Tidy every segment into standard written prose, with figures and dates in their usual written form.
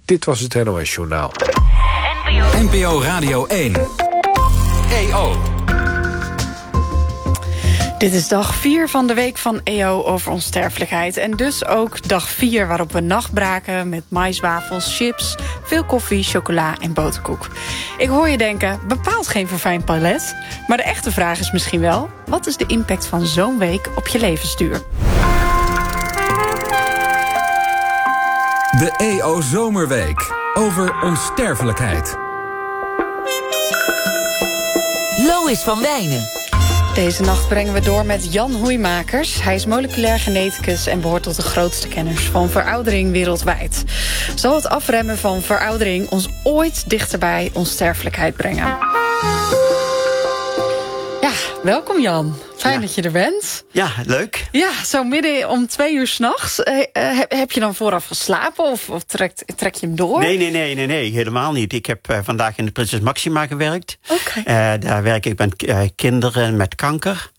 Dit was het NOS Journaal. NPO Radio 1. EO. Dit is dag 4 van de week van EO over onsterfelijkheid. En dus ook dag 4 waarop we nachtbraken met maïswafels, chips, veel koffie, chocola en boterkoek. Ik hoor je denken, bepaalt geen verfijnd palet. Maar de echte vraag is misschien wel, wat is de impact van zo'n week op je levensduur? De EO Zomerweek over onsterfelijkheid. Lois van Wijnen. Deze nacht brengen we door met Jan Hoeimakers. Hij is moleculair geneticus en behoort tot de grootste kenners van veroudering wereldwijd. Zal het afremmen van veroudering ons ooit dichter bij onsterfelijkheid brengen? Ja, welkom Jan. Fijn dat je er bent. Ja, leuk. Ja, zo midden om 2 uur 's nachts. Heb je dan vooraf geslapen of trek je hem door? Nee, helemaal niet. Ik heb vandaag in de Prinses Maxima gewerkt. Okay. Daar werk ik met kinderen met kanker.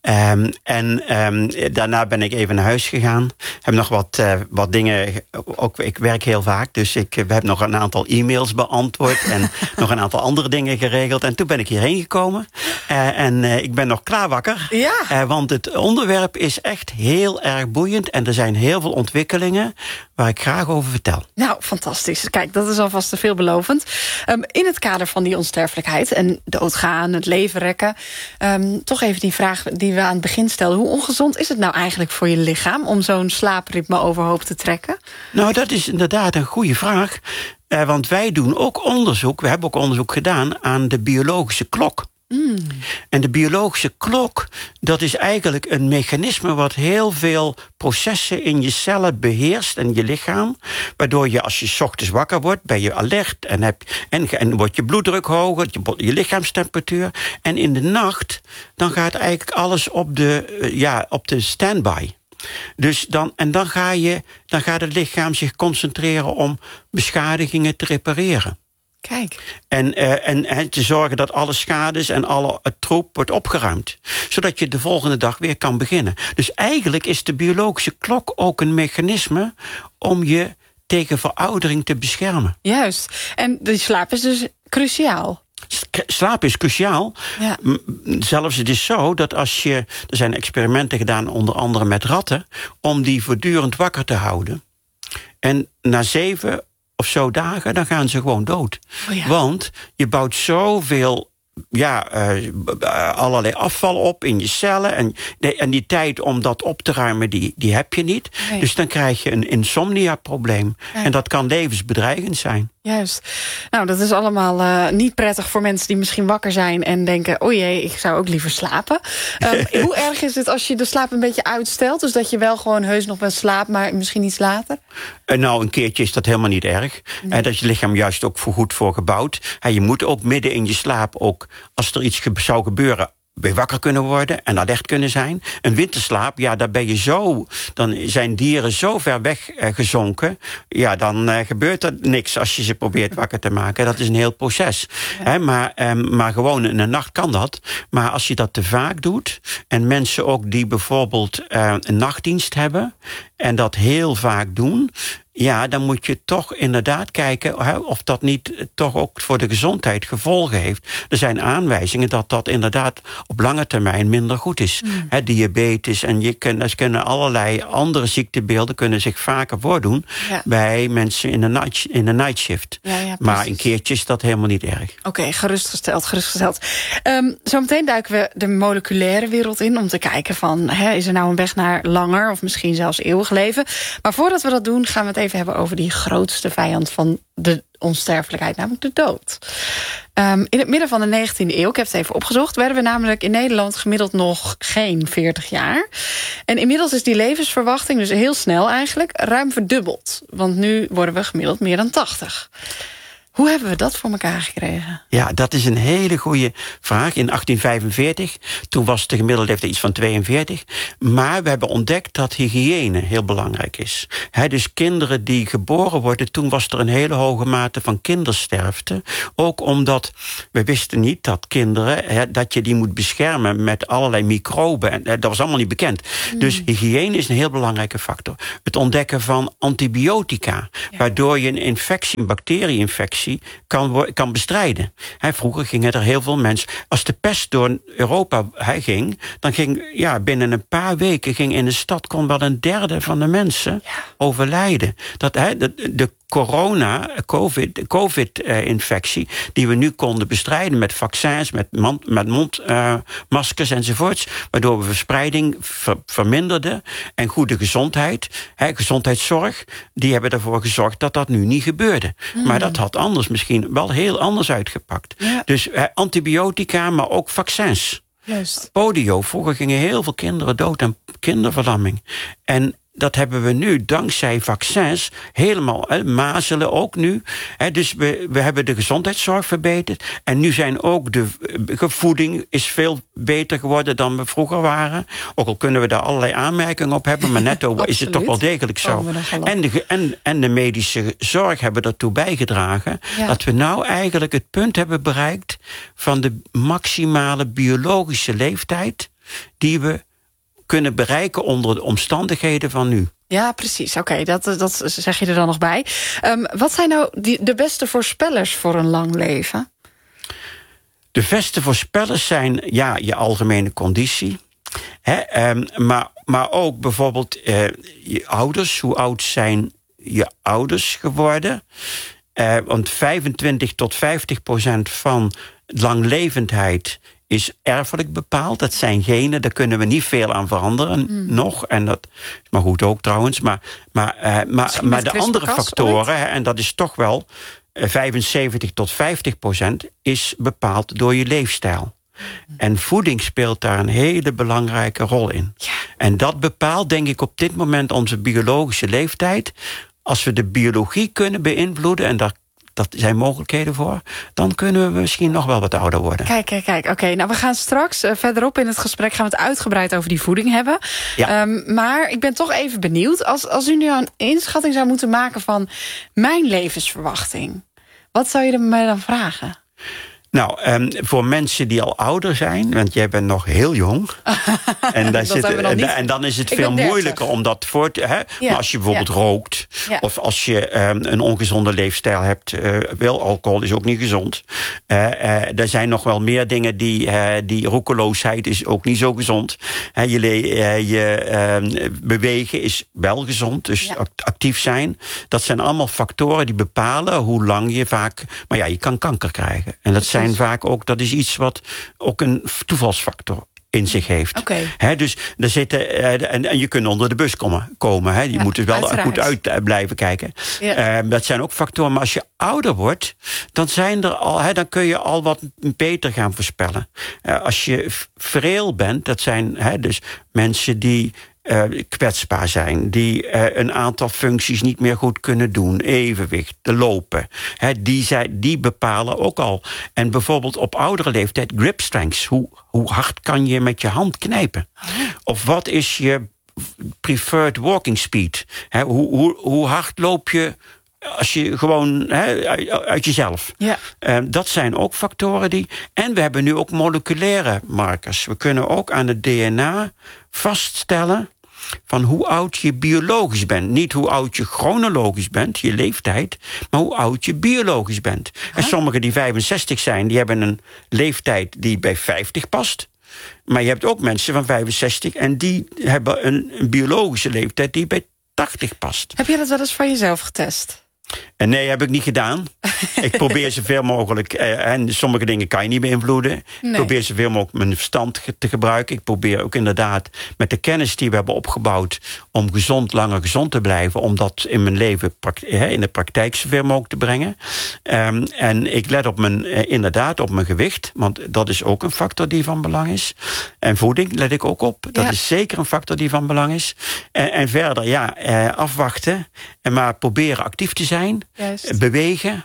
Daarna ben ik even naar huis gegaan. Heb nog wat dingen. Ook, ik werk heel vaak, dus ik heb nog een aantal e-mails beantwoord en nog een aantal andere dingen geregeld. En toen ben ik hierheen gekomen. Ik ben nog klaar wakker. Ja. Want het onderwerp is echt heel erg boeiend. En er zijn heel veel ontwikkelingen waar ik graag over vertel. Nou, fantastisch. Kijk, dat is alvast te veelbelovend. In het kader van die onsterfelijkheid en doodgaan, het leven rekken. Toch even die vraag die we aan het begin stelden. Hoe ongezond is het nou eigenlijk voor je lichaam om zo'n slaapritme overhoop te trekken? Nou, dat is inderdaad een goede vraag. Want wij doen ook onderzoek. We hebben ook onderzoek gedaan aan de biologische klok. En de biologische klok, dat is eigenlijk een mechanisme wat heel veel processen in je cellen beheerst en je lichaam. Waardoor je, als je 's ochtends wakker wordt, ben je alert en wordt je bloeddruk hoger, je lichaamstemperatuur. En in de nacht, dan gaat eigenlijk alles op de standby. Dus dan gaat het lichaam zich concentreren om beschadigingen te repareren. Kijk. En te zorgen dat alle schades en alle troep wordt opgeruimd. Zodat je de volgende dag weer kan beginnen. Dus eigenlijk is de biologische klok ook een mechanisme om je tegen veroudering te beschermen. Juist. En die slaap is dus cruciaal. Slaap is cruciaal. Ja. Zelfs het is zo dat er zijn experimenten gedaan, onder andere met ratten, om die voortdurend wakker te houden. En na 7 of zo dagen, dan gaan ze gewoon dood. Oh ja. Want je bouwt zoveel allerlei afval op in je cellen. En die tijd om dat op te ruimen, die heb je niet. Nee. Dus dan krijg je een insomnia-probleem. Ja. En dat kan levensbedreigend zijn. Juist. Nou, dat is allemaal niet prettig voor mensen die misschien wakker zijn en denken, oh jee, ik zou ook liever slapen. Hoe erg is het als je de slaap een beetje uitstelt? Dus dat je wel gewoon heus nog wel slaapt, maar misschien iets later? Nou, een keertje is dat helemaal niet erg. Nee. Dat is je lichaam juist ook goed voor gebouwd. Je moet ook midden in je slaap, ook als er iets zou gebeuren, weer wakker kunnen worden en alert kunnen zijn. Een winterslaap, daar ben je dan zijn dieren zo ver weggezonken. Dan gebeurt er niks als je ze probeert wakker te maken. Dat is een heel proces. Ja. Maar gewoon in de nacht kan dat. Maar als je dat te vaak doet, en mensen ook die bijvoorbeeld een nachtdienst hebben en dat heel vaak doen, dan moet je toch inderdaad kijken of dat niet toch ook voor de gezondheid gevolgen heeft. Er zijn aanwijzingen dat dat inderdaad op lange termijn minder goed is. Diabetes en er kunnen allerlei andere ziektebeelden kunnen zich vaker voordoen bij mensen in de nightshift. Ja, maar een keertje is dat helemaal niet erg. Oké, gerustgesteld. Zometeen duiken we de moleculaire wereld in om te kijken van, is er nou een weg naar langer of misschien zelfs eeuwig leven? Maar voordat we dat doen, gaan we het even hebben over die grootste vijand van de onsterfelijkheid, namelijk de dood. In het midden van de 19e eeuw, ik heb het even opgezocht, werden we namelijk in Nederland gemiddeld nog geen 40 jaar. En inmiddels is die levensverwachting, dus heel snel eigenlijk, ruim verdubbeld. Want nu worden we gemiddeld meer dan 80. Hoe hebben we dat voor elkaar gekregen? Ja, dat is een hele goede vraag. In 1845, toen was de gemiddelde leeftijd iets van 42. Maar we hebben ontdekt dat hygiëne heel belangrijk is. Dus kinderen die geboren worden, toen was er een hele hoge mate van kindersterfte. Ook omdat we wisten niet dat kinderen, dat je die moet beschermen met allerlei microben. En dat was allemaal niet bekend. Dus hygiëne is een heel belangrijke factor. Het ontdekken van antibiotica, waardoor je een infectie, een bacterieinfectie, kan bestrijden. Vroeger gingen er heel veel mensen. Als de pest door Europa ging, dan ging binnen een paar weken in de stad kon wel een derde van de mensen overlijden. De COVID-infectie, die we nu konden bestrijden met vaccins, met mondmaskers enzovoorts, waardoor we verspreiding verminderden en goede gezondheid, gezondheidszorg, die hebben ervoor gezorgd dat dat nu niet gebeurde. Maar dat had anders misschien wel heel anders uitgepakt. Ja. Dus antibiotica, maar ook vaccins. Juist. Polio, vroeger gingen heel veel kinderen dood aan kinderverlamming. En dat hebben we nu, dankzij vaccins, helemaal, mazelen ook nu. Dus we hebben de gezondheidszorg verbeterd. En nu zijn ook de voeding is veel beter geworden dan we vroeger waren. Ook al kunnen we daar allerlei aanmerkingen op hebben, maar netto is het toch wel degelijk zo. En de medische zorg hebben ertoe bijgedragen dat we nou eigenlijk het punt hebben bereikt van de maximale biologische leeftijd die we kunnen bereiken onder de omstandigheden van nu. Ja, precies. Oké, dat zeg je er dan nog bij. Wat zijn nou de beste voorspellers voor een lang leven? De beste voorspellers zijn je algemene conditie. Maar ook bijvoorbeeld je ouders. Hoe oud zijn je ouders geworden? Want 25 tot 50% van langlevendheid is erfelijk bepaald. Dat zijn genen, daar kunnen we niet veel aan veranderen nog. En dat is maar goed ook trouwens. Maar de andere factoren, en dat is toch wel 75 tot 50% is bepaald door je leefstijl. En voeding speelt daar een hele belangrijke rol in. Ja. En dat bepaalt, denk ik, op dit moment onze biologische leeftijd. Als we de biologie kunnen beïnvloeden, en daar zijn mogelijkheden voor, dan kunnen we misschien nog wel wat ouder worden. Kijk. Oké, nou, we gaan straks verderop in het gesprek gaan we het uitgebreid over die voeding hebben. Ja. Maar ik ben toch even benieuwd. Als u nu een inschatting zou moeten maken van mijn levensverwachting, wat zou je mij dan vragen? Nou, voor mensen die al ouder zijn, want jij bent nog heel jong. En dan is het veel moeilijker om dat voor te. Ja, maar als je bijvoorbeeld rookt, of als je een ongezonde leefstijl hebt, wel alcohol is ook niet gezond. Er zijn nog wel meer dingen die roekeloosheid is ook niet zo gezond. Je bewegen is wel gezond, dus actief zijn. Dat zijn allemaal factoren die bepalen hoe lang je vaak. Maar je kan kanker krijgen. En dat zijn vaak ook, dat is iets wat ook een toevalsfactor in zich heeft. Okay. Dus er zitten, en je kunt onder de bus komen. Je moet dus wel goed uit blijven kijken. Ja. Dat zijn ook factoren. Maar als je ouder wordt, dan zijn er al, dan kun je al wat beter gaan voorspellen. Als je frail bent, dat zijn dus mensen die kwetsbaar zijn, die een aantal functies niet meer goed kunnen doen, evenwicht, te lopen. Die bepalen ook al. En bijvoorbeeld op oudere leeftijd grip strength. Hoe hard kan je met je hand knijpen? Of wat is je preferred walking speed? Hoe hard loop je als je gewoon uit jezelf. Ja. Dat zijn ook factoren die. En we hebben nu ook moleculaire markers. We kunnen ook aan het DNA vaststellen van hoe oud je biologisch bent. Niet hoe oud je chronologisch bent, je leeftijd, maar hoe oud je biologisch bent. En sommigen die 65 zijn, die hebben een leeftijd die bij 50 past. Maar je hebt ook mensen van 65 en die hebben een biologische leeftijd die bij 80 past. Heb je dat wel eens van jezelf getest? Nee, heb ik niet gedaan. Ik probeer zoveel mogelijk. En sommige dingen kan je niet beïnvloeden. Nee. Ik probeer zoveel mogelijk mijn verstand te gebruiken. Ik probeer ook inderdaad met de kennis die we hebben opgebouwd om langer gezond te blijven, om dat in mijn leven in de praktijk zoveel mogelijk te brengen. En ik let inderdaad op mijn gewicht, want dat is ook een factor die van belang is. En voeding let ik ook op. Dat is zeker een factor die van belang is. En verder, afwachten. Maar proberen actief te zijn. Juist. Bewegen.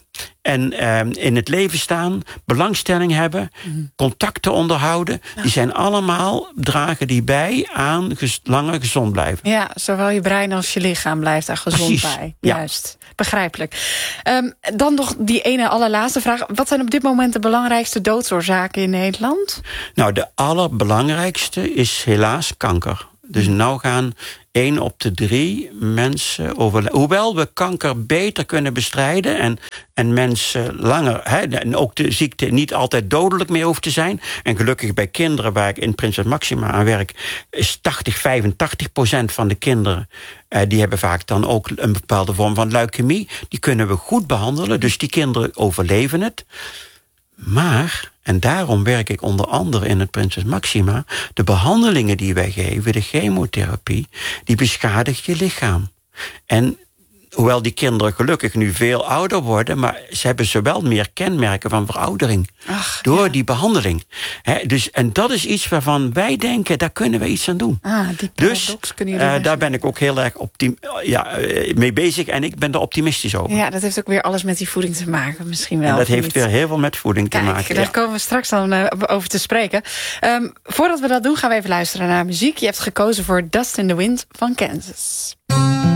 En in het leven staan, belangstelling hebben, contacten onderhouden. Die zijn allemaal, dragen die bij aan langer gezond blijven. Ja, zowel je brein als je lichaam blijft daar gezond bij. Ja. Juist, begrijpelijk. Dan nog die ene allerlaatste vraag. Wat zijn op dit moment de belangrijkste doodsoorzaken in Nederland? Nou, de allerbelangrijkste is helaas kanker. Dus nou gaan 1 op de 3 mensen overlijden. Hoewel we kanker beter kunnen bestrijden en mensen langer, en ook de ziekte niet altijd dodelijk meer hoeft te zijn. En gelukkig bij kinderen, waar ik in Prinses Máxima aan werk, is 85% van de kinderen, die hebben vaak dan ook een bepaalde vorm van leukemie. Die kunnen we goed behandelen, dus die kinderen overleven het. Maar, en daarom werk ik onder andere in het Prinses Máxima, de behandelingen die wij geven, de chemotherapie, die beschadigt je lichaam. En hoewel die kinderen gelukkig nu veel ouder worden, maar ze hebben zowel meer kenmerken van veroudering door die behandeling. Dus, en dat is iets waarvan wij denken, daar kunnen we iets aan doen. Die paradox kunnen jullie daar ben ik ook heel erg mee bezig en ik ben er optimistisch over. Ja, dat heeft ook weer alles met die voeding te maken, misschien wel. En dat heeft weer heel veel met voeding te maken. Daar komen we straks dan over te spreken. Voordat we dat doen, gaan we even luisteren naar muziek. Je hebt gekozen voor Dust in the Wind van Kansas.